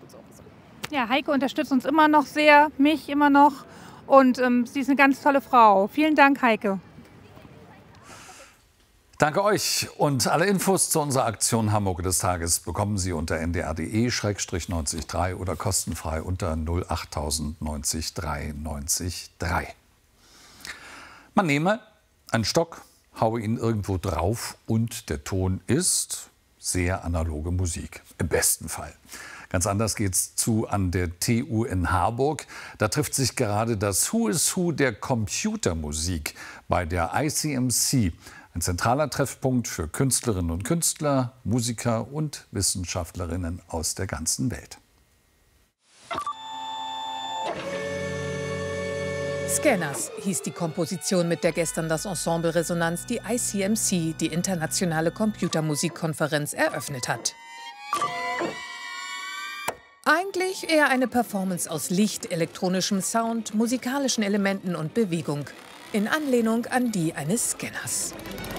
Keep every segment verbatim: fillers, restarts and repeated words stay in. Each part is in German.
Ja, Heike unterstützt uns immer noch sehr, mich immer noch. Und ähm, sie ist eine ganz tolle Frau. Vielen Dank, Heike. Danke euch. Und alle Infos zu unserer Aktion Hamburg des Tages bekommen Sie unter n d r punkt d e Schrägstrich neunzig drei oder kostenfrei unter null acht tausend neunzig drei neunzig drei. Man nehme einen Stock, haue ihn irgendwo drauf und der Ton ist sehr analoge Musik, im besten Fall. Ganz anders geht's zu an der T U in Harburg. Da trifft sich gerade das Who is Who der Computermusik bei der I C M C. Ein zentraler Treffpunkt für Künstlerinnen und Künstler, Musiker und Wissenschaftlerinnen aus der ganzen Welt. Scanners hieß die Komposition, mit der gestern das Ensemble Resonanz die I C M C, die internationale Computermusikkonferenz, eröffnet hat. Eigentlich eher eine Performance aus Licht, elektronischem Sound, musikalischen Elementen und Bewegung. In Anlehnung an die eines Scanners.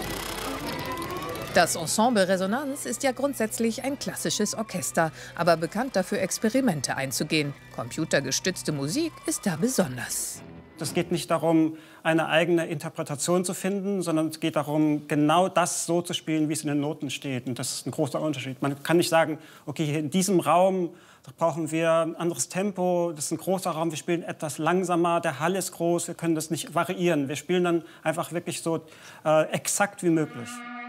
Das Ensemble Resonanz ist ja grundsätzlich ein klassisches Orchester, aber bekannt dafür, Experimente einzugehen. Computergestützte Musik ist da besonders. Es geht nicht darum, eine eigene Interpretation zu finden, sondern es geht darum, genau das so zu spielen, wie es in den Noten steht. Und das ist ein großer Unterschied. Man kann nicht sagen, okay, hier in diesem Raum brauchen wir ein anderes Tempo, das ist ein großer Raum, wir spielen etwas langsamer, der Hall ist groß, wir können das nicht variieren. Wir spielen dann einfach wirklich so äh, exakt wie möglich.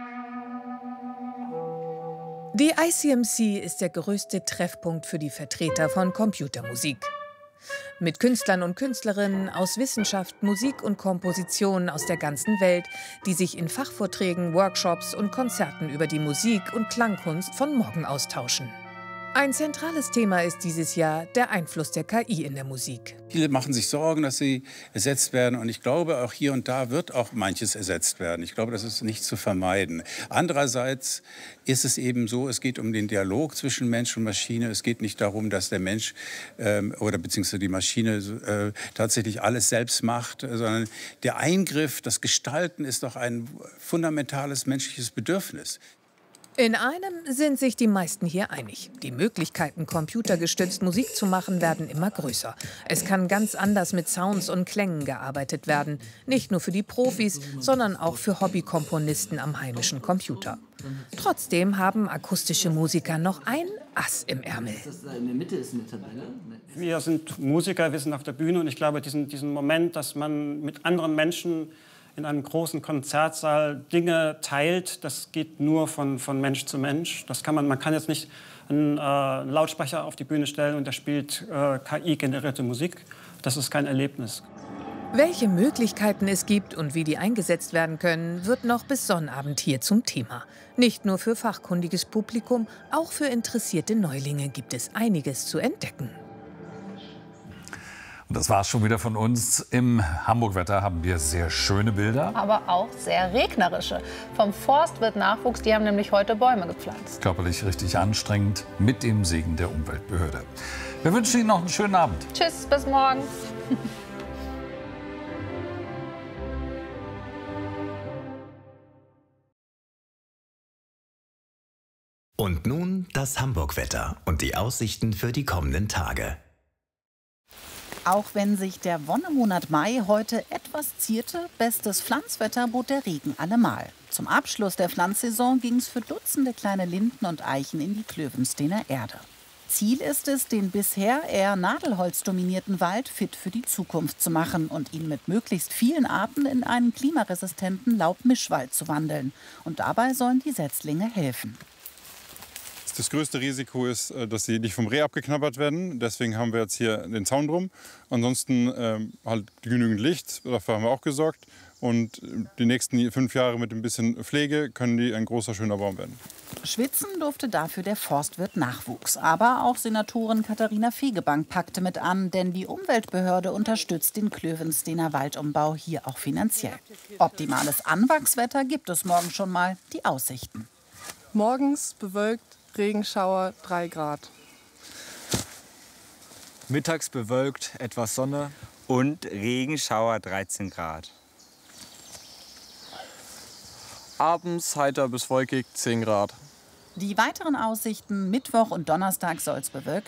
Die I C M C ist der größte Treffpunkt für die Vertreter von Computermusik. Mit Künstlern und Künstlerinnen aus Wissenschaft, Musik und Komposition aus der ganzen Welt, die sich in Fachvorträgen, Workshops und Konzerten über die Musik- und Klangkunst von morgen austauschen. Ein zentrales Thema ist dieses Jahr der Einfluss der K I in der Musik. Viele machen sich Sorgen, dass sie ersetzt werden. Und ich glaube, auch hier und da wird auch manches ersetzt werden. Ich glaube, das ist nicht zu vermeiden. Andererseits ist es eben so, es geht um den Dialog zwischen Mensch und Maschine. Es geht nicht darum, dass der Mensch ähm, oder beziehungsweise die Maschine äh, tatsächlich alles selbst macht, sondern der Eingriff, das Gestalten ist doch ein fundamentales menschliches Bedürfnis. In einem sind sich die meisten hier einig. Die Möglichkeiten, computergestützt Musik zu machen, werden immer größer. Es kann ganz anders mit Sounds und Klängen gearbeitet werden. Nicht nur für die Profis, sondern auch für Hobbykomponisten am heimischen Computer. Trotzdem haben akustische Musiker noch ein Ass im Ärmel. In der Mitte ist eine Tabelle. Wir sind Musiker, wir sind auf der Bühne und ich glaube, diesen, diesen Moment, dass man mit anderen Menschen in einem großen Konzertsaal Dinge teilt, das geht nur von, von Mensch zu Mensch. Das kann man, man kann jetzt nicht einen äh, Lautsprecher auf die Bühne stellen und der spielt äh, K I-generierte Musik. Das ist kein Erlebnis. Welche Möglichkeiten es gibt und wie die eingesetzt werden können, wird noch bis Sonnabend hier zum Thema. Nicht nur für fachkundiges Publikum, auch für interessierte Neulinge gibt es einiges zu entdecken. Und das war's schon wieder von uns. Im Hamburg-Wetter haben wir sehr schöne Bilder. Aber auch sehr regnerische. Vom Forst wird Nachwuchs, die haben nämlich heute Bäume gepflanzt. Körperlich richtig anstrengend, mit dem Segen der Umweltbehörde. Wir wünschen Ihnen noch einen schönen Abend. Tschüss, bis morgen. Und nun das Hamburg-Wetter und die Aussichten für die kommenden Tage. Auch wenn sich der Wonnemonat Mai heute etwas zierte, bestes Pflanzwetter bot der Regen allemal. Zum Abschluss der Pflanzsaison ging es für Dutzende kleine Linden und Eichen in die Klövensteiner Erde. Ziel ist es, den bisher eher nadelholzdominierten Wald fit für die Zukunft zu machen und ihn mit möglichst vielen Arten in einen klimaresistenten Laubmischwald zu wandeln. Und dabei sollen die Setzlinge helfen. Das größte Risiko ist, dass sie nicht vom Reh abgeknabbert werden. Deswegen haben wir jetzt hier den Zaun drum. Ansonsten ähm, halt genügend Licht, dafür haben wir auch gesorgt. Und die nächsten fünf Jahre mit ein bisschen Pflege können die ein großer, schöner Baum werden. Schwitzen durfte dafür der Forstwirt Nachwuchs. Aber auch Senatorin Katharina Fegebank packte mit an, denn die Umweltbehörde unterstützt den Klövensteiner Waldumbau hier auch finanziell. Optimales Anwachswetter gibt es morgen schon mal. Die Aussichten. Morgens bewölkt, Regenschauer drei Grad. Mittags bewölkt, etwas Sonne. Und Regenschauer dreizehn Grad. Abends heiter bis wolkig zehn Grad. Die weiteren Aussichten: Mittwoch und Donnerstag soll es bewölkt